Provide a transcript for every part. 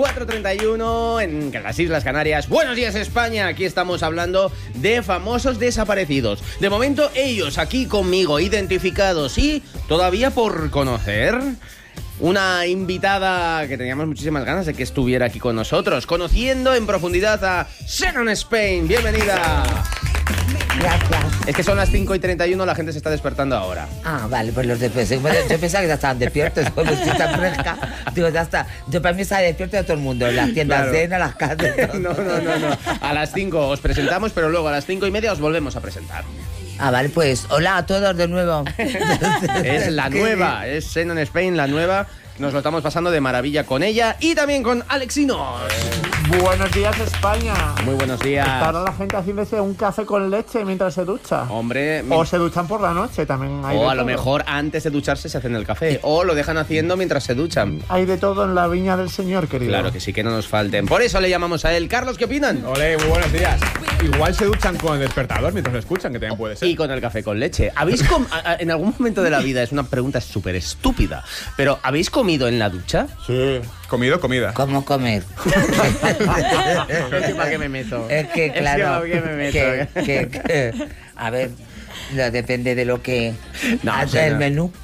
4:31 en las Islas Canarias. Buenos días, España. Aquí estamos hablando de famosos desaparecidos. De momento, ellos aquí conmigo, identificados y todavía por conocer. Una invitada que teníamos muchísimas ganas de que estuviera aquí con nosotros, conociendo en profundidad a Shannon Spain. Bienvenida. Gracias. Es que son las 5:31, la gente se está despertando ahora. Ah, vale, pues los después. Yo pensaba que ya estaban despiertos, porque estoy tan fresca. Digo, ya está. Yo para mí estaba despierto de todo el mundo, en las tiendas llenas, las casas. No. A las 5 os presentamos, pero luego a las 5:30 os volvemos a presentar. Ah, vale, pues hola a todos de nuevo. Es la nueva, es Shannon Spain, la nueva. Nos lo estamos pasando de maravilla con ella y también con Alexinos. Buenos días, España. Muy buenos días. Estará la gente haciéndose un café con leche mientras se ducha. Hombre, o se duchan por la noche, también hay o de a lo todo. mejor antes de ducharse se hacen el café. O lo dejan haciendo mientras se duchan. Hay de todo en la viña del Señor, querido. Claro que sí, que no nos falten. Por eso le llamamos a él. Carlos, ¿qué opinan? Ole, muy buenos días. Igual se duchan con el despertador mientras lo escuchan, que también puede ser. Y con el café con leche. En algún momento de la vida, es una pregunta súper estúpida, pero ¿habéis comido en la ducha? Sí. Comido, comida. ¿Cómo comer? ¿Para qué me meto? Es que, claro, ¿para qué me meto? a ver, depende de lo que No, hace el no. menú.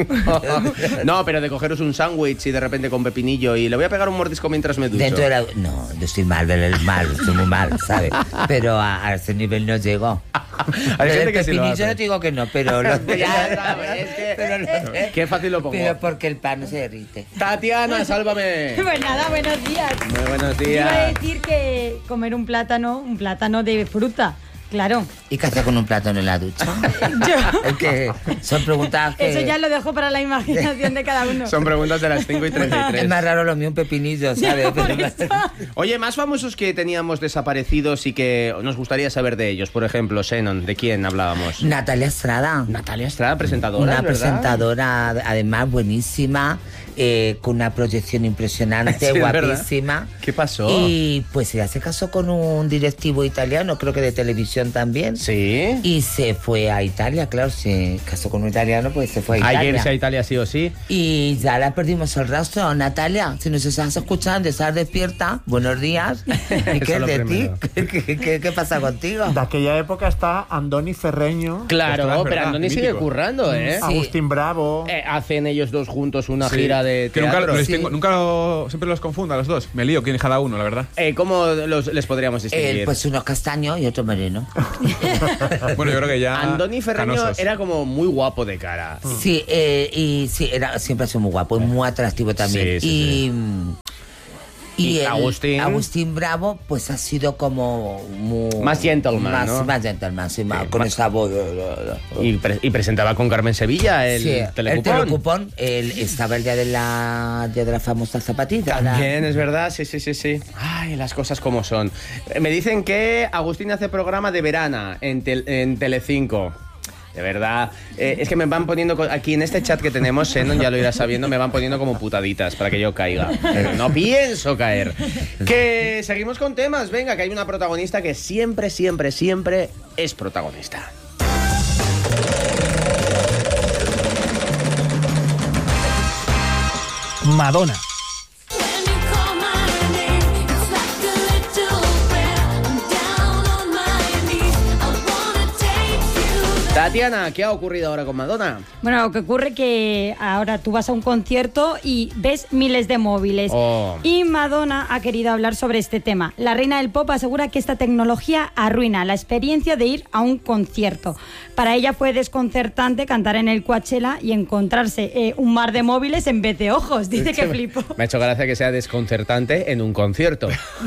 No, pero de cogeros un sándwich y de repente con pepinillo y le voy a pegar un mordisco mientras me ducho. Dentro de la... No, yo estoy mal, estoy muy mal, ¿sabes? Pero a ese nivel no llego. Hay Pero gente el que sí lo pepinillo hace. no te digo que no, pero... Ya sabes, qué fácil lo pongo. Pero porque el pan no se derrite. Tatiana, sálvame. Pues nada, buenos días. Muy buenos Iba a días. decir que comer un plátano de fruta, claro. ¿Y qué haces con un plátano en la ducha? Es que son preguntas que... Eso ya lo dejo para la imaginación de cada uno. Son preguntas de las Es 5:33. más raro lo mío un pepinillo, ¿sabes? Por eso. Oye, más famosos que teníamos desaparecidos y que nos gustaría saber de ellos. Por ejemplo, Shannon, ¿de quién hablábamos? Natalia Estrada. Natalia Estrada, presentadora, Una ¿verdad? presentadora, además, buenísima, con una proyección impresionante, Sí, es verdad. guapísima. ¿Qué pasó? Y pues ella se casó con un directivo italiano, creo que de televisión también. Sí. Y se fue a Italia, claro, se casó con un italiano, pues se fue a Italia. Hay que irse a Italia sí o sí. Y ya la perdimos el rastro. Natalia, si nos estás escuchando, estás despierta, buenos días. ¿Y qué Eso es lo de primero. ti? ¿Qué pasa contigo? De aquella época está Andoni Ferreño, Claro, Ostras, pero ¿verdad? Andoni sigue Mítico. currando, ¿eh? Sí. Agustín Bravo. Hacen ellos dos juntos una Sí. gira de Que nunca, teatro. los Sí. distingo- siempre los confundo a los dos. Me lío quién es cada uno, la verdad. ¿Cómo les podríamos distinguir? Pues uno castaño y otro moreno. Bueno, yo creo que ya. Andoni Ferreño canosos. era como muy guapo de cara. Sí, y sí, siempre ha sido muy guapo y muy atractivo también. Sí. Y el Agustín Bravo, pues ha sido como muy... Más gentleman, ¿no? Más gentleman, sí, más, Sí, con más- esa voz... Y presentaba con Carmen Sevilla el Sí, telecupón. el telecupón, estaba el día de la famosa zapatita. También, es verdad, sí. Ay, las cosas como son. Me dicen que Agustín hace programa de verana en Telecinco. De verdad. Es que me van poniendo aquí en este chat que tenemos, Shannon, ya lo irás sabiendo, me van poniendo como putaditas para que yo caiga. Pero no pienso caer. Que seguimos con temas. Venga, que hay una protagonista que siempre es protagonista. Madonna. Tatiana, ¿qué ha ocurrido ahora con Madonna? Bueno, lo que ocurre es que ahora tú vas a un concierto y ves miles de móviles. Oh. Y Madonna ha querido hablar sobre este tema. La reina del pop asegura que esta tecnología arruina la experiencia de ir a un concierto. Para ella fue desconcertante cantar en el Coachella y encontrarse un mar de móviles en vez de ojos. Dice que flipó. Me ha hecho gracia que sea desconcertante en un concierto.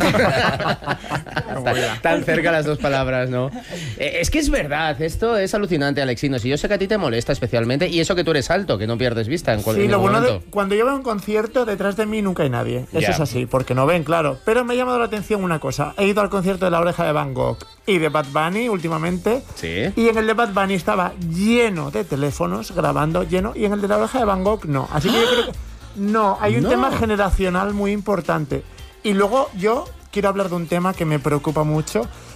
Tan cerca las dos palabras, ¿no? Es que es verdad, esto es alucinante, Alexinos. Y yo sé que a ti te molesta especialmente. Y eso que tú eres alto, que no pierdes vista en Sí, cualquier lo bueno momento. cuando yo veo un concierto, detrás de mí nunca hay nadie. Eso Ya. es así, porque no ven, claro. Pero me ha llamado la atención una cosa. He ido al concierto de La Oreja de Van Gogh y de Bad Bunny últimamente. Sí. Y en el de Bad Bunny estaba lleno de teléfonos grabando, lleno. Y en el de La Oreja de Van Gogh no. Así que yo creo que... No, hay un No. tema generacional muy importante. Y luego yo quiero hablar de un tema que me preocupa mucho,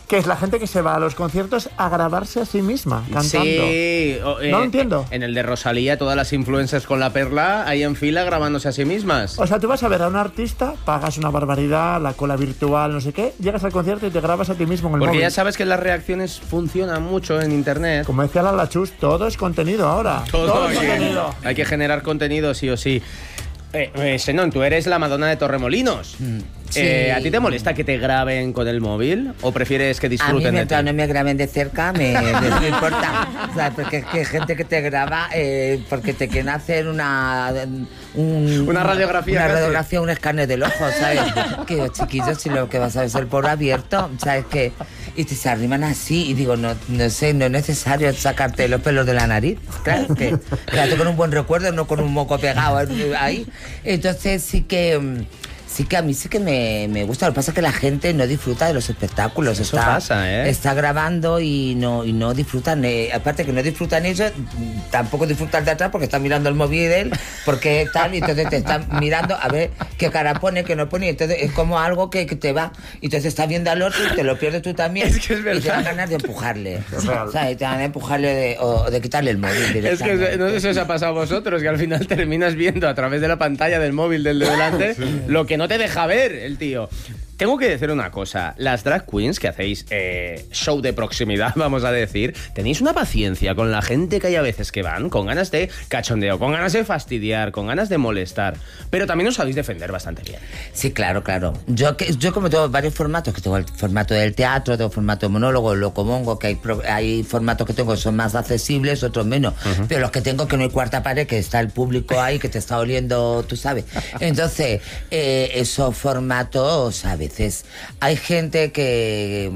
Que es la gente que se va a los conciertos a grabarse a sí misma cantando. Sí, no lo entiendo. En el de Rosalía, todas las influencers con la perla ahí en fila grabándose a sí mismas. O sea, tú vas a ver a un artista, pagas una barbaridad, la cola virtual, no sé qué, llegas al concierto y te grabas a ti mismo en el Porque móvil. ya sabes que las reacciones funcionan mucho en internet. Como decía la Chus, todo es contenido ahora. Todo es hay que- contenido. Hay que generar contenido sí o sí. Senón, tú eres la Madonna de Torremolinos. Sí. ¿A ti te molesta que te graben con el móvil o prefieres que A mí, disfruten de ti? mientras no me graben de cerca, me importa. O sea, porque es que hay gente que te graba porque te quieren hacer una radiografía Una casi. radiografía, un escáner del ojo, ¿sabes? Que yo, chiquillos, si lo que vas a ver es el poro abierto, ¿sabes qué? Y te se arriman así y digo, no sé, no es necesario sacarte los pelos de la nariz. Claro, que quédate con un buen recuerdo, no con un moco pegado ahí. Entonces sí que a mí sí que me gusta. Lo que pasa es que la gente no disfruta de los espectáculos. Eso pasa, ¿eh? Está grabando y no disfrutan. Aparte que no disfrutan ellos, tampoco disfrutan de atrás porque están mirando el móvil de él, porque tal, y entonces te están mirando a ver qué cara pone, qué no pone. Y entonces es como algo que te va. Y entonces estás viendo al otro y te lo pierdes tú también. Es que es verdad. Y te dan ganas de empujarle. Es real. O sea, y te dan ganas de empujarle o de quitarle el móvil Es que directamente. no sé si os ha pasado a vosotros, que al final terminas viendo a través de la pantalla del móvil del de delante lo que no te deja ver el tío. Tengo que decir una cosa, las drag queens que hacéis show de proximidad, vamos a decir, tenéis una paciencia con la gente que hay a veces que van con ganas de cachondeo, con ganas de fastidiar, con ganas de molestar, pero también os sabéis defender bastante bien. Sí, claro. Yo como tengo varios formatos, que tengo el formato del teatro, tengo el formato de monólogo, locomongo, que hay formatos que tengo que son más accesibles, otros menos, pero los que tengo que no hay cuarta pared, que está el público ahí, que te está oliendo, tú sabes. Entonces, esos formatos, a veces, hay gente que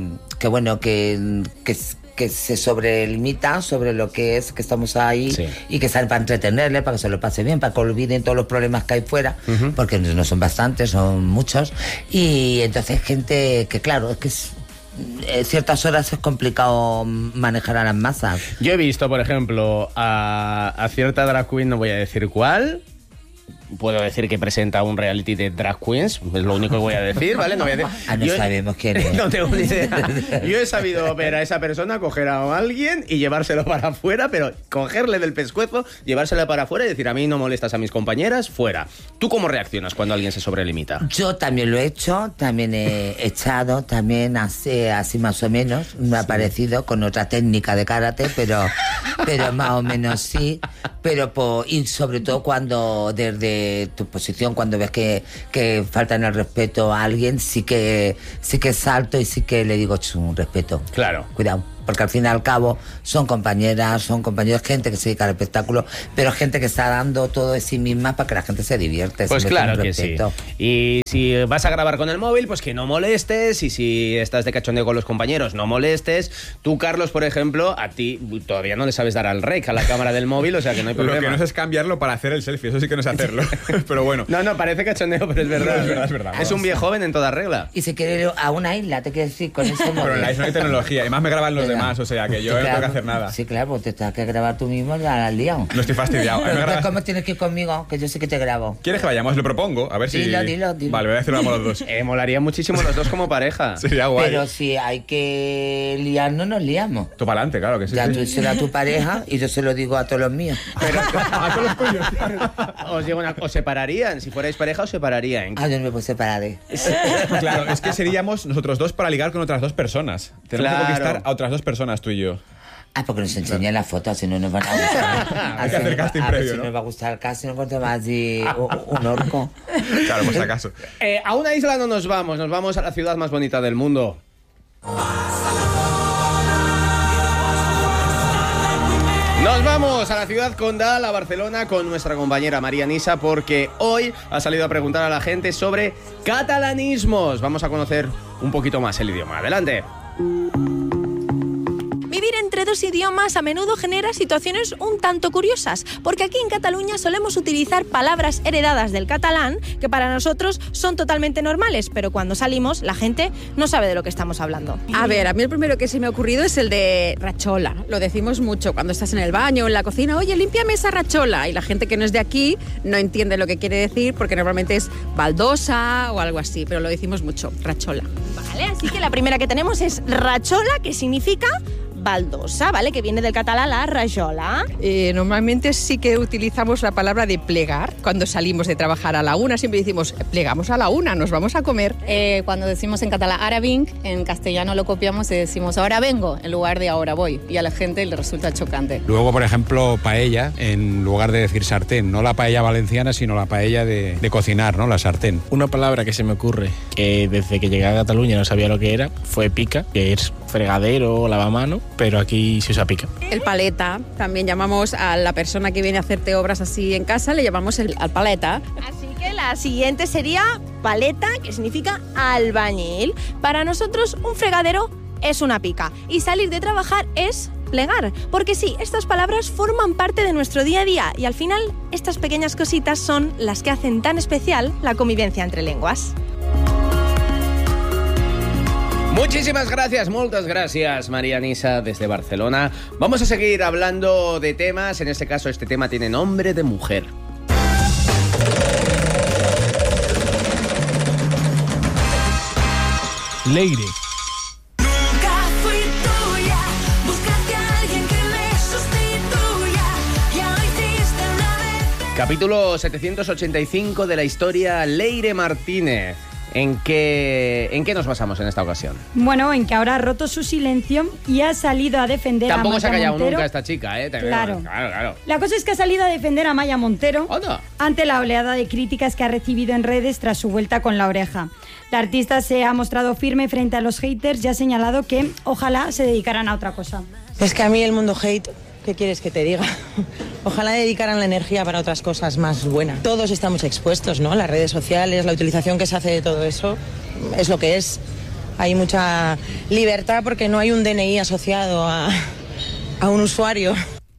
se sobrelimita sobre lo que es que estamos ahí, Sí. y que salen para entretenerle, para que se lo pase bien, para que olviden todos los problemas que hay fuera, porque no son bastantes, son muchos. Y entonces gente que, claro, es que ciertas horas es complicado manejar a las masas. Yo he visto, por ejemplo, a cierta drag queen, no voy a decir cuál. Puedo decir que presenta un reality de drag queens, es lo único que voy a decir, ¿vale? No voy a decir. No sabemos quién es. No tengo ni idea. Yo he sabido ver a esa persona coger a alguien y llevárselo para afuera, pero cogerle del pescuezo, llevárselo para afuera y decir, a mí no molestas a mis compañeras, fuera. ¿Tú cómo reaccionas cuando alguien se sobrelimita? Yo también lo he hecho, también he echado, también así más o menos, me ha parecido con otra técnica de karate, pero más o menos sí. Y sobre todo cuando desde tu posición, cuando ves que faltan el respeto a alguien, sí que salto y sí que le digo un respeto. Claro. Cuidado. Porque al fin y al cabo son compañeras, son compañeros, gente que se dedica al espectáculo, pero gente que está dando todo de sí misma para que la gente se divierte. Pues se claro merece un que sí. respeto. Y si vas a grabar con el móvil, pues que no molestes. Y si estás de cachondeo con los compañeros, no molestes. Tú, Carlos, por ejemplo, a ti todavía no le sabes dar al rec a la cámara del móvil, o sea que no hay Lo problema. que no sé es cambiarlo para hacer el selfie, eso sí que no sé hacerlo. Pero bueno. No, parece cachondeo, pero es verdad. Es verdad. Es un viejo joven en toda regla. Y se quiere ir a una isla, te quiero decir, con ese móvil. Pero en la isla no hay tecnología, además me graban los Claro. demás, o sea que yo Sí, no tengo que claro. hacer nada. Sí, claro, pues te tienes que grabar tú mismo, ya la has liado. No estoy fastidiado. A mí me Entonces, grabas- ¿cómo tienes que ir conmigo? Que yo sé que te grabo. ¿Quieres que vayamos? Lo propongo, a ver si... Dilo. Vale, voy a decirlo a los dos. Molaría muchísimo los dos como pareja. Sería guay. Pero si hay que liarnos, nos liamos. Tú para adelante, claro que sí. Ya sí. tú díselo a tu pareja y yo se lo digo a todos los míos. A todos los tuyos. Os digo os separarían. Si fuerais pareja, os separarían. Ah, yo no me puedo separar de. Claro, es que seríamos nosotros dos para ligar con otras dos personas. Tenemos Claro. que conquistar a otras dos personas, tú y yo. Ah, porque nos enseñan las fotos, si no nos van a gustar. Hay que hacer casting a ver previo, si ¿no? nos va a gustar el casting, no encuentro más de un orco. Claro, por si acaso. A una isla no nos vamos a la ciudad más bonita del mundo. Nos vamos a la ciudad condal, a Barcelona, con nuestra compañera María Nisa, porque hoy ha salido a preguntar a la gente sobre catalanismos. Vamos a conocer un poquito más el idioma. Adelante. Vivir entre dos idiomas a menudo genera situaciones un tanto curiosas, porque aquí en Cataluña solemos utilizar palabras heredadas del catalán que para nosotros son totalmente normales, pero cuando salimos la gente no sabe de lo que estamos hablando. A ver, a mí el primero que se me ha ocurrido es el de rachola. Lo decimos mucho cuando estás en el baño o en la cocina. Oye, límpiame esa rachola. Y la gente que no es de aquí no entiende lo que quiere decir porque normalmente es baldosa o algo así, pero lo decimos mucho, rachola. Vale, así que la primera que tenemos es rachola, que significa baldosa, ¿vale? Que viene del catalán la rajola. Normalmente sí que utilizamos la palabra de plegar cuando salimos de trabajar a la una. Siempre decimos, plegamos a la una, nos vamos a comer. Cuando decimos en catalán ara vinc, en castellano lo copiamos y decimos ahora vengo en lugar de ahora voy. Y a la gente le resulta chocante. Luego, por ejemplo, paella, en lugar de decir sartén. No la paella valenciana, sino la paella de cocinar, ¿no? La sartén. Una palabra que se me ocurre, que desde que llegué a Cataluña no sabía lo que era, fue pica, que es fregadero o lavamano, pero aquí se usa pica. El paleta, también llamamos a la persona que viene a hacerte obras así en casa, le llamamos al paleta. Así que la siguiente sería paleta, que significa albañil. Para nosotros un fregadero es una pica y salir de trabajar es plegar, porque sí, estas palabras forman parte de nuestro día a día y al final estas pequeñas cositas son las que hacen tan especial la convivencia entre lenguas. Muchísimas gracias, muchas gracias, María Nisa, desde Barcelona. Vamos a seguir hablando de temas, en este caso este tema tiene nombre de mujer. Leire. Capítulo 785 de la historia Leire Martínez. ¿En qué nos basamos en esta ocasión? Bueno, en que ahora ha roto su silencio y ha salido a defender a Maya Montero. Tampoco se ha callado nunca esta chica, ¿eh? Claro. Claro. La cosa es que ha salido a defender a Maya Montero ante la oleada de críticas que ha recibido en redes tras su vuelta con La Oreja. La artista se ha mostrado firme frente a los haters y ha señalado que ojalá se dedicaran a otra cosa. Es que a mí el mundo hate, ¿qué quieres que te diga? Ojalá dedicaran la energía para otras cosas más buenas. Todos estamos expuestos, ¿no? Las redes sociales, la utilización que se hace de todo eso es lo que es. Hay mucha libertad porque no hay un DNI asociado a un usuario.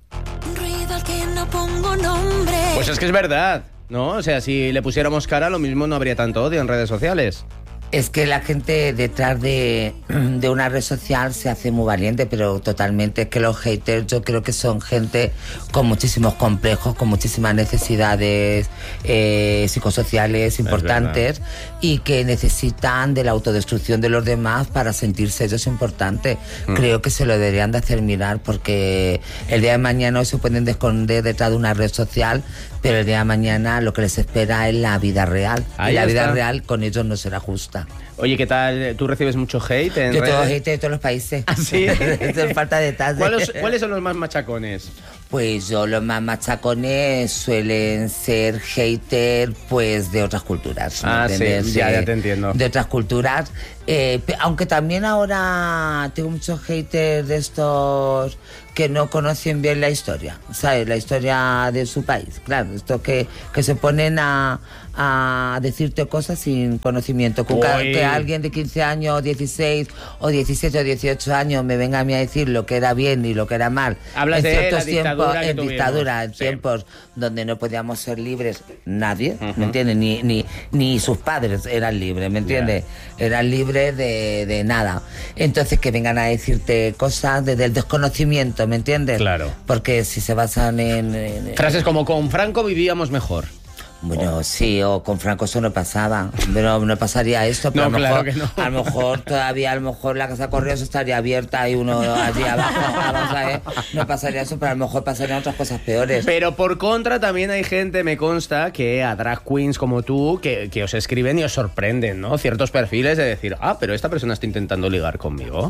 Pues es que es verdad, ¿no? O sea, si le pusiéramos cara, lo mismo no habría tanto odio en redes sociales. Es que la gente detrás de una red social se hace muy valiente, pero totalmente. Es que los haters yo creo que son gente con muchísimos complejos, con muchísimas necesidades psicosociales importantes y que necesitan de la autodestrucción de los demás para sentirse ellos importantes. Creo que se lo deberían de hacer mirar porque el día de mañana hoy se pueden esconder detrás de una red social, pero el día de mañana lo que les espera es la vida real. Ahí y la vida está. real con ellos no será justa. Oye, ¿qué tal? ¿Tú recibes mucho hate en Yo tengo redes? hate de todos los países. ¿Ah, sí? Eso es falta de detalle. ¿Cuáles son los más machacones? Pues los más machacones suelen ser hater pues de otras culturas. ¿me Ah, entiendes? sí, ya te entiendo. De otras culturas. Aunque también ahora tengo muchos haters de estos que no conocen bien la historia, ¿sabes? La historia de su país, claro. Estos que se ponen a decirte cosas sin conocimiento. Que alguien de 15 años, 16 o 17 o 18 años me venga a mí a decir lo que era bien y lo que era mal. Hablas en de ciertos la dictadura tiempos, que en tuvimos. dictadura, en Sí. tiempos donde no podíamos ser libres nadie, ¿me entiendes? Ni sus padres eran libres, ¿me entiendes? Eran libres de nada. Entonces que vengan a decirte cosas desde el desconocimiento, ¿me entiendes? Claro. Porque si se basan en Frases como con Franco vivíamos mejor. Bueno, sí, o con Franco eso no pasaba, pero no pasaría esto, pero No, a lo claro mejor, que no. a lo mejor todavía, a lo mejor la casa correos estaría abierta y uno allí abajo, vamos a ver, no pasaría eso, pero a lo mejor pasarían otras cosas peores. Pero por contra también hay gente, me consta, que a drag queens como tú, que os escriben y os sorprenden, ¿no? Ciertos perfiles de decir, pero esta persona está intentando ligar conmigo.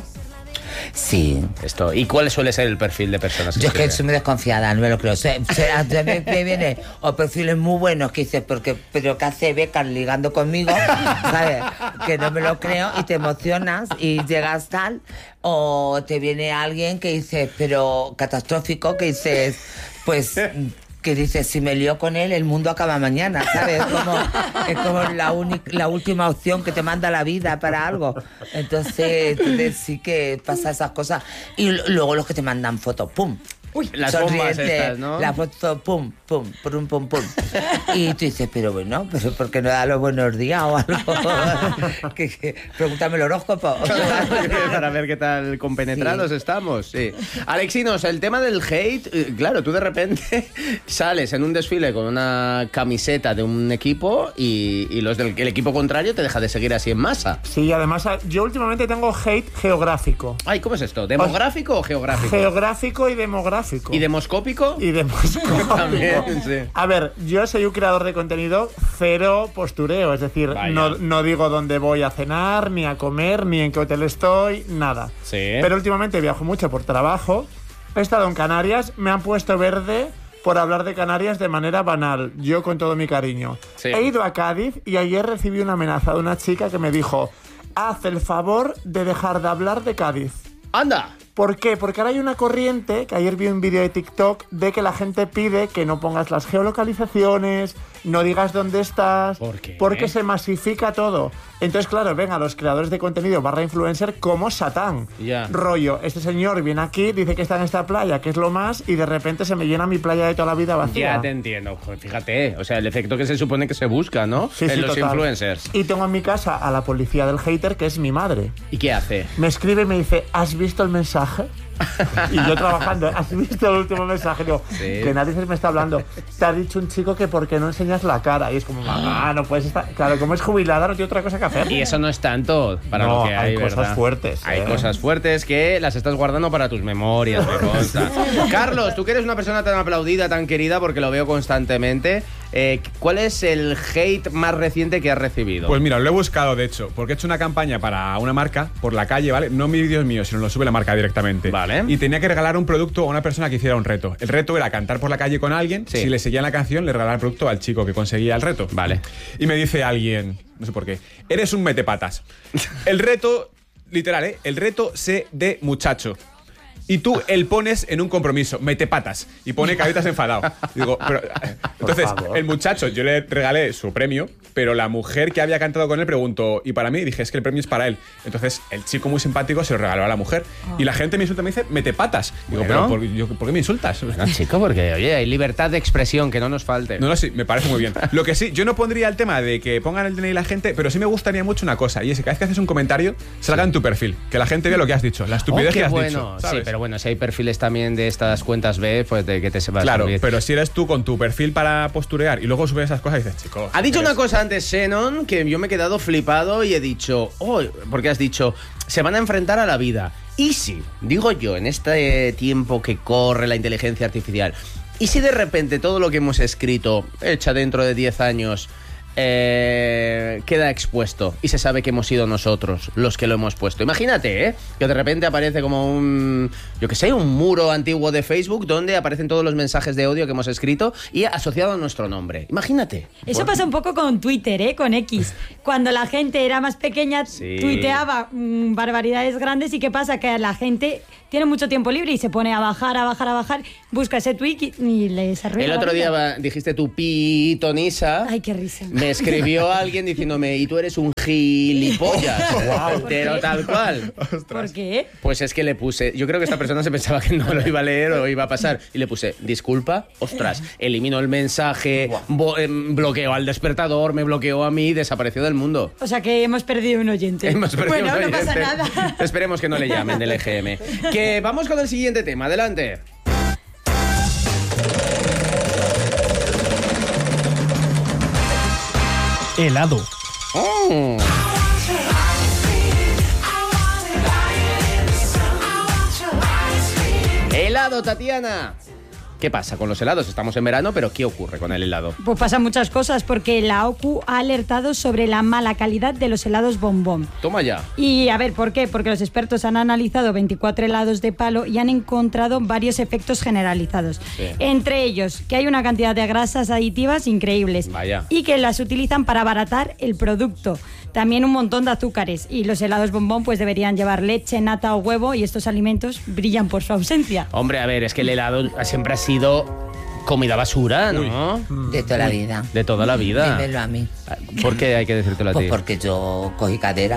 Sí. ¿Y cuál suele ser el perfil de personas que Yo es que escriben? soy muy desconfiada, no me lo creo. Me viene o perfiles muy buenos que dices, pero ¿qué hace Becas ligando conmigo? ¿Sabes? Que no me lo creo y te emocionas y llegas tal. O te viene alguien que dices, pero catastrófico, que dices, pues que dices, si me lío con él, el mundo acaba mañana, ¿sabes? Es como la última opción que te manda la vida para algo. Entonces sí que pasa esas cosas. Y luego los que te mandan fotos, ¡pum! Uy, las bombas estas, ¿no? La foto, pum, pum, pum, pum, pum. Y tú dices, pero ¿por qué no da los buenos días o algo? Pregúntame el horóscopo. Para ver qué tal compenetrados estamos. Sí. Alexinos, el tema del hate, claro, tú de repente sales en un desfile con una camiseta de un equipo y los del el equipo contrario te deja de seguir así en masa. Sí, además yo últimamente tengo hate geográfico. Ay, ¿cómo es esto? ¿Demográfico o geográfico? Geográfico y demográfico. ¿Y demoscópico? Y demoscópico. También, sí. A ver, yo soy un creador de contenido cero postureo, es decir, no digo dónde voy a cenar, ni a comer, ni en qué hotel estoy, nada. Sí. Pero últimamente viajo mucho por trabajo, he estado en Canarias, me han puesto verde por hablar de Canarias de manera banal, yo con todo mi cariño. Sí. He ido a Cádiz y ayer recibí una amenaza de una chica que me dijo, haz el favor de dejar de hablar de Cádiz. ¡Anda! ¿Por qué? Porque ahora hay una corriente, que ayer vi un vídeo de TikTok, de que la gente pide que no pongas las geolocalizaciones, no digas dónde estás. ¿Por qué? Porque se masifica todo. Entonces, claro, venga, los creadores de contenido / influencer como Satán. Ya. Rollo, este señor viene aquí, dice que está en esta playa, que es lo más, y de repente se me llena mi playa de toda la vida vacía. Ya te entiendo. Joder, fíjate, o sea, el efecto que se supone que se busca, ¿no? Sí, en los total. influencers. Y tengo en mi casa a la policía del hater, que es mi madre. ¿Y qué hace? Me escribe y me dice, ¿has visto el mensaje? Y yo trabajando, ¿has visto el último mensaje? Digo, sí. Que nadie me está hablando. Te ha dicho un chico que ¿por qué no enseñas la cara? Y es como, mamá, no puedes estar... Claro, como es jubilada, no tiene otra cosa que hacer. Y eso no es tanto para no, lo que hay, cosas ¿verdad? fuertes. Hay cosas fuertes que las estás guardando para tus memorias, me consta. Carlos, tú que eres una persona tan aplaudida, tan querida, porque lo veo constantemente, ¿cuál es el hate más reciente que has recibido? Pues mira, lo he buscado, de hecho, porque he hecho una campaña para una marca por la calle, ¿vale? No mi vídeo es mío, sino lo sube la marca directamente. Vale. Y tenía que regalar un producto a una persona que hiciera un reto. El reto era cantar por la calle con alguien. Sí. Si le seguían la canción, le regalaba el producto al chico que conseguía el reto. Vale. Y me dice alguien, no sé por qué, eres un metepatas. El reto, literal, el reto sé de muchacho. Y tú el pones en un compromiso, metepatas, y pone caritas enfadado. Digo, pero, entonces, el muchacho, yo le regalé su premio, pero la mujer que había cantado con él preguntó, y para mí, dije, es que el premio es para él. Entonces, el chico muy simpático se lo regaló a la mujer. Y la gente me insulta, me dice, metepatas. Digo, Bueno. pero ¿por qué me insultas? No, chico, porque, oye, hay libertad de expresión, que no nos falte. No, sí, me parece muy bien. Lo que sí, yo no pondría el tema de que pongan el DNI la gente, pero sí me gustaría mucho una cosa, y es que cada vez que haces un comentario, salga en tu perfil, que la gente vea lo que has dicho, la estupidez que has dicho, ¿sabes? Sí, pero bueno, si hay perfiles también de estas cuentas B, pues de que te sepas. Claro, subir. pero si eres tú con tu perfil para posturear y luego subes esas cosas, dices, chicos. Ha dicho eres- una cosa antes Xenon que yo me he quedado flipado y he dicho, porque has dicho, se van a enfrentar a la vida. Y si, digo yo, en este tiempo que corre la inteligencia artificial, y si de repente todo lo que hemos escrito, hecha dentro de 10 años, queda expuesto y se sabe que hemos sido nosotros los que lo hemos puesto. Imagínate, que de repente aparece como un muro antiguo de Facebook donde aparecen todos los mensajes de odio que hemos escrito y asociado a nuestro nombre. Imagínate. Eso pasa un poco con Twitter, con X. Cuando la gente era más pequeña, Sí. tuiteaba barbaridades grandes. ¿Y qué pasa? Que la gente tiene mucho tiempo libre y se pone a bajar, busca ese tweet y les arruina El la otro vida. día dijiste tu pitonisa. Ay, qué risa. Me escribió alguien diciéndome, y tú eres un gilipollas. Pero tal cual. ¿Por qué? Pues es que le puse, yo creo que esta persona se pensaba que no lo iba a leer o iba a pasar. Y le puse, disculpa, ostras, elimino el mensaje, bloqueo al despertador, me bloqueó a mí, desapareció del mundo. O sea que hemos perdido un oyente. Hemos perdido bueno, un no pasa oyente. nada. Esperemos que no le llamen del EGM. Que vamos con el siguiente tema, adelante. Helado. Oh. Helado, Tatiana. ¿Qué pasa con los helados? Estamos en verano, pero ¿qué ocurre con el helado? Pues pasan muchas cosas porque la OCU ha alertado sobre la mala calidad de los helados bombón. Toma ya. Y a ver, ¿por qué? Porque los expertos han analizado 24 helados de palo y han encontrado varios efectos generalizados. Sí. Entre ellos, que hay una cantidad de grasas aditivas increíbles. Vaya. Y que las utilizan para abaratar el producto. También un montón de azúcares. Y los helados bombón pues deberían llevar leche, nata o huevo y estos alimentos brillan por su ausencia. Hombre, a ver, es que el helado siempre ha sido Comida basura, ¿no? De toda la vida. De toda la vida. Dímelo a mí. ¿Por qué hay que decírtelo a ti? Pues porque yo cogí cadera.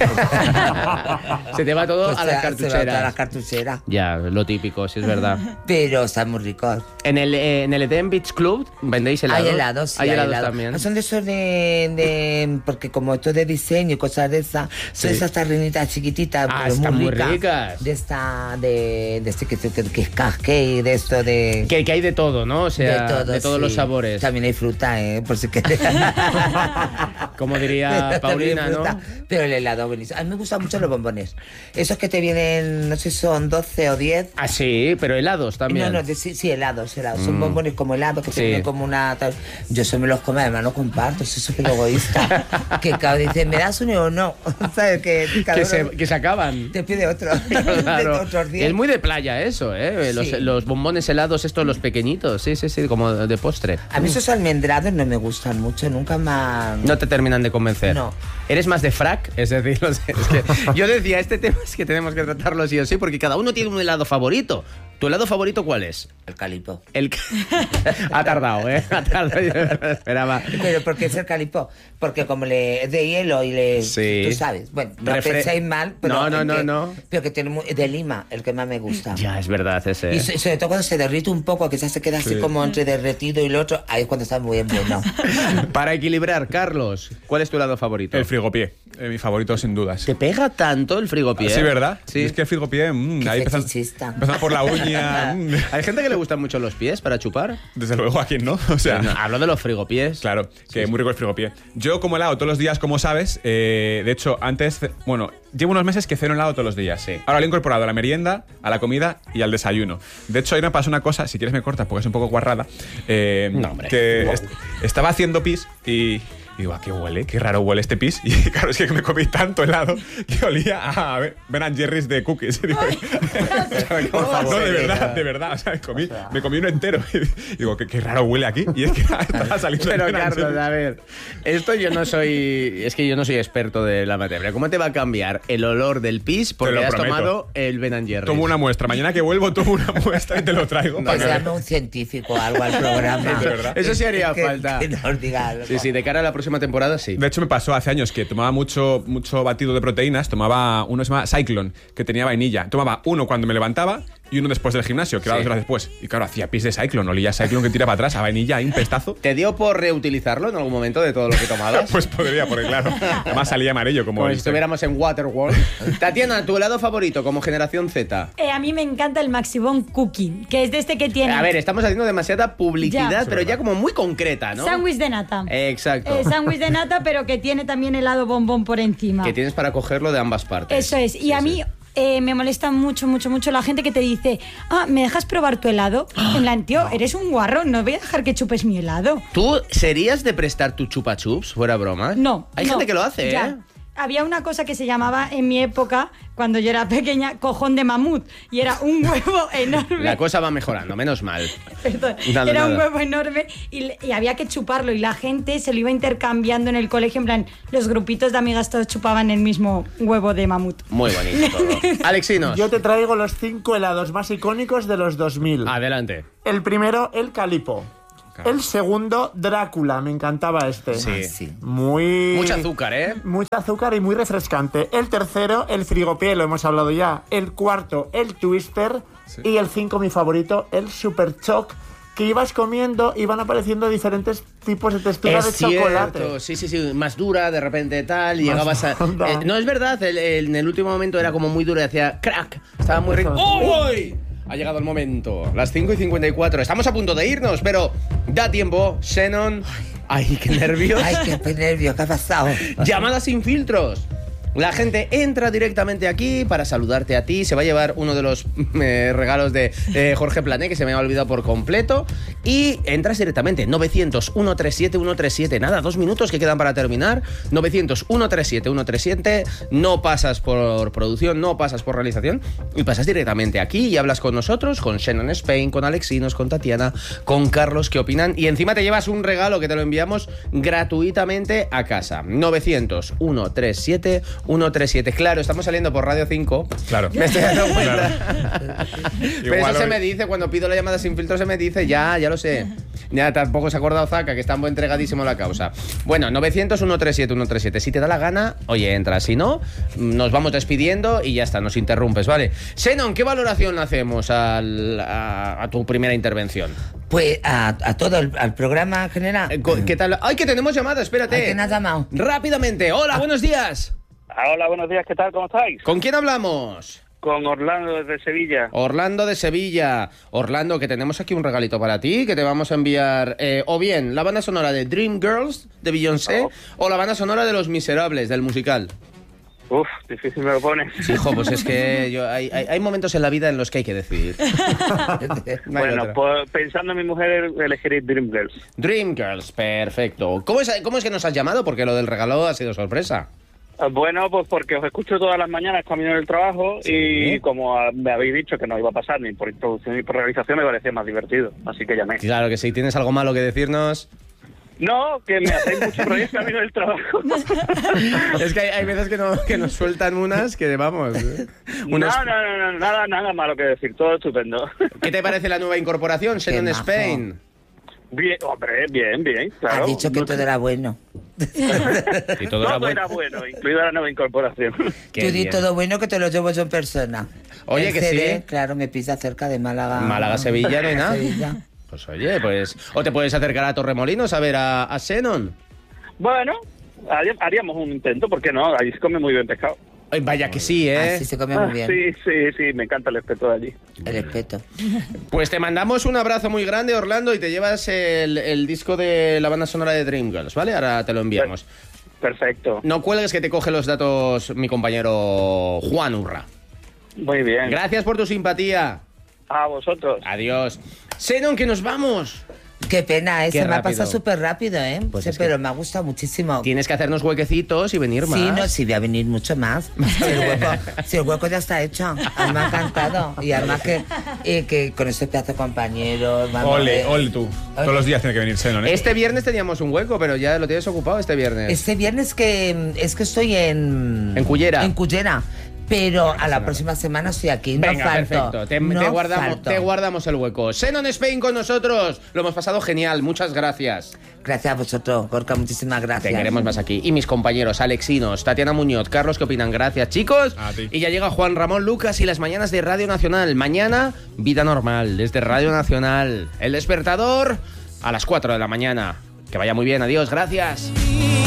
Se te va todo a las cartucheras. Se va a las cartucheras. Ya, lo típico, sí es verdad. Pero están muy ricos. En el Eden Beach Club vendéis helados. Hay helados, sí. Hay helados también. Son de esos porque como esto de diseño y cosas de esas, son esas tarrinitas chiquititas, pero están muy ricas. De este que es cupcake, de esto de... Que hay de todo, ¿no? O sea, de todos los sabores. También hay fruta, por si quieres. Como diría Paulina, ¿no? Pero el helado buenísimo. A mí me gustan mucho los bombones. Esos que te vienen, no sé si son 12 o 10. Ah, sí, pero helados también. No, sí, helados. Son bombones como helados que te vienen como una... Yo eso me los como, además no comparto, soy súper egoísta. Que cada vez dicen, ¿me das uno o no? ¿Sabes? Que se acaban. Te pide otro. Claro. De otros 10. Es muy de playa eso, ¿eh? Los bombones helados estos, los pequeñitos. Sí, como de postre. A mí esos almendrados no me gustan mucho, nunca más... No te terminan de convencer. No. ¿Eres más de frac? Es decir, es que yo decía, este tema es que tenemos que tratarlo sí o sí, porque cada uno tiene un helado favorito. ¿Tu helado favorito cuál es? El calipo. Ha tardado, ¿eh? Ha tardado, yo esperaba. ¿Pero por qué es el calipo? Porque como es de hielo y Sí. Tú sabes. Bueno, no penséis mal, pero... No. Pero que tiene de lima, el que más me gusta. Ya, es verdad, ese. Y sobre todo cuando se derrite un poco, que ya se queda así como entre derretido y lo otro, ahí es cuando está muy bueno. Para equilibrar, Carlos, ¿cuál es tu helado favorito? El frigopié, mi favorito sin dudas. ¿Te pega tanto el frigopié? Sí, ¿verdad? Sí. Es que el frigopié, ahí empezando por la uña. ¿Hay gente que le gustan mucho los pies para chupar? Desde luego, ¿a quién no? O sea, hablo de los frigopiés. Claro, que es muy rico el frigopié. Yo como helado todos los días, como sabes, de hecho, antes, llevo unos meses que ceno helado todos los días. Sí. Ahora lo he incorporado a la merienda, a la comida y al desayuno. De hecho, ahí me pasó una cosa, si quieres me cortas porque es un poco guarrada, que estaba haciendo pis y digo, ¿a qué huele? Qué raro huele este pis. Y claro, es que me comí tanto helado que olía a Ben & Jerry's de cookies. Digo, no, de verdad. O sea, me comí uno entero. Y digo, qué raro huele aquí. Y es que estaba saliendo Pero el Ben & Carlos, Jerry's. a ver, esto yo no soy experto de la materia. ¿Cómo te va a cambiar el olor del pis porque has tomado el Ben & Jerry's? Tomo una muestra. Mañana que vuelvo tomo una muestra y te lo traigo. Pues llame un científico o algo al programa. ¿De verdad? Eso sí haría falta. Que nos diga algo. Sí, de cara a la próxima temporada, sí. De hecho, me pasó hace años que tomaba mucho batido de proteínas. Tomaba uno que se llama Cyclone, que tenía vainilla. Tomaba uno cuando me levantaba y uno después del gimnasio, que era 2 horas después. Y claro, hacía pis de Cyclone. Olía a Cyclone que tira para atrás, a vainilla, ahí un pestazo. ¿Te dio por reutilizarlo en algún momento de todo lo que tomabas? Pues podría, porque claro, además salía amarillo como... Pues si estuviéramos en Waterworld. Tatiana, ¿tu helado favorito como generación Z? A mí me encanta el Maxibon Cookie, que es de este que tiene... A ver, estamos haciendo demasiada publicidad, Ya. pero ya como muy concreta, ¿no? Sándwich de nata. Exacto. Sándwich de nata, pero que tiene también helado bombón por encima. Que tienes para cogerlo de ambas partes. Eso es. Y a mí me molesta mucho la gente que te dice, ¿me dejas probar tu helado? En plan, tío, eres un guarro, no voy a dejar que chupes mi helado. ¿Tú serías de prestar tu chupa chups, fuera broma? No. Hay gente que lo hace, ya. ¿eh? Había una cosa que se llamaba en mi época, cuando yo era pequeña, cojón de mamut. Y era un huevo enorme. La cosa va mejorando, menos mal. Perdón. Nada, Era un nada. huevo enorme y había que chuparlo. Y la gente se lo iba intercambiando en el colegio. En plan, los grupitos de amigas todos chupaban el mismo huevo de mamut. Muy bonito todo. Alexinos. Yo te traigo los 5 helados más icónicos de los 2000. Adelante. El primero, el Calipo. El segundo, Drácula. Me encantaba este. Sí. Mucho azúcar, ¿eh? Mucho azúcar y muy refrescante. El tercero, el Frigopié, lo hemos hablado ya. El cuarto, el Twister. Sí. Y el 5, mi favorito, el Super Choc. Que ibas comiendo y van apareciendo diferentes tipos de textura de chocolate. Sí, más dura, de repente tal, y llegabas a... no, es verdad, en el último momento era como muy duro y hacía crack, estaba muy rico. ¡Uy! Ha llegado el momento, las 5:54, estamos a punto de irnos, pero da tiempo, Shannon. Ay, qué nervios. Ay, qué nervios, ¿qué ha pasado? Llamadas sin filtros. La gente entra directamente aquí para saludarte a ti. Se va a llevar uno de los regalos de Jorge Plané, que se me ha olvidado por completo. Y entras directamente. 900-137-137. Nada, 2 minutos que quedan para terminar. 900-137-137. No pasas por producción, no pasas por realización. Y pasas directamente aquí y hablas con nosotros, con Shannon Spain, con Alexinos, con Tatiana, con Carlos, que opinan. Y encima te llevas un regalo que te lo enviamos gratuitamente a casa. 900-137-137. 137. Claro, estamos saliendo por Radio 5. Claro. Me estoy dando cuenta. Claro. Pero Igual eso se hoy- me dice, cuando pido la llamada sin filtro se me dice, ya lo sé. Ya tampoco se ha acordado Zaka, que está muy entregadísimo a la causa. Bueno, 900-137-137. Si te da la gana, oye, entra. Si no, nos vamos despidiendo y ya está, nos interrumpes, ¿vale? Xenon, ¿qué valoración le hacemos a tu primera intervención? Pues a todo, al programa en general. ¿Qué tal? ¡Ay, que tenemos llamada! Espérate. Ay, ¿quién has llamado? Rápidamente. Hola, buenos días. Hola, buenos días, ¿qué tal? ¿Cómo estáis? ¿Con quién hablamos? Con Orlando desde Sevilla. Orlando de Sevilla. Orlando, que tenemos aquí un regalito para ti, que te vamos a enviar o bien la banda sonora de Dreamgirls de Beyoncé o la banda sonora de Los Miserables, del musical. Uf, difícil me lo pones. Sí, hijo, pues es que hay momentos en la vida en los que hay que decidir. No hay Bueno, otra. pues pensando en mi mujer, elegiré Dreamgirls. Dreamgirls, perfecto. ¿Cómo es que nos has llamado? Porque lo del regalo ha sido sorpresa. Bueno, pues porque os escucho todas las mañanas camino del trabajo y como me habéis dicho que no iba a pasar ni por introducción ni por realización, me parecía más divertido. Así que llamé. Claro que sí. ¿Tienes algo malo que decirnos? No, que me hacéis mucho rollo camino del trabajo. Es que hay veces que nos sueltan unas que vamos. No, nada malo que decir, todo estupendo. ¿Qué te parece la nueva incorporación, Xenon Spain? Bien, hombre, bien, claro. Has dicho que todo era bueno. Y todo Todo era bueno, incluida la nueva incorporación. Tú di todo bueno que te lo llevo yo en persona. Oye, El que CD, sí. claro, me pisa cerca de Málaga. Málaga-Sevilla, no hay nada. Sevilla. Pues oye, pues... O te puedes acercar a Torremolinos a ver a Xenon. Bueno, haríamos un intento, ¿por qué no? Ahí se come muy bien pescado. Ay, vaya que sí, ¿eh? Así se come muy bien. Sí, me encanta el espeto de allí. El espeto. Pues te mandamos un abrazo muy grande, Orlando, y te llevas el disco de la banda sonora de Dreamgirls, ¿vale? Ahora te lo enviamos. Perfecto. No cuelgues, que te coge los datos mi compañero Juan Urra. Muy bien. Gracias por tu simpatía. A vosotros. Adiós. Xenon, que nos vamos. Qué pena, Qué se me ha rápido. pasado súper rápido, ¿eh? Pues Sí, es que pero me ha gustado muchísimo. Tienes que hacernos huequecitos y venir más. Sí, no, sí, voy a venir mucho más. Si el hueco ya está hecho. Me ha encantado. Y además que con ese pedazo de compañeros... vamos, Ole tú. Todos los días tiene que venir Xenon, ¿eh? Este viernes teníamos un hueco, pero ya lo tienes ocupado este viernes. Este viernes es que estoy en Cullera. En Cullera. Pero a la próxima semana estoy aquí. No Venga, falto. perfecto. No falto. Te guardamos el hueco. Xenon Spain con nosotros. Lo hemos pasado genial. Muchas gracias. Gracias a vosotros, Gorka. Muchísimas gracias. Te queremos más aquí. Y mis compañeros, Alexinos, Tatiana Muñoz, Carlos, ¿qué opinan? Gracias, chicos. A ti. Y ya llega Juan Ramón Lucas y las mañanas de Radio Nacional. Mañana, vida normal, desde Radio Nacional. El despertador a las 4 de la mañana. Que vaya muy bien. Adiós. Gracias.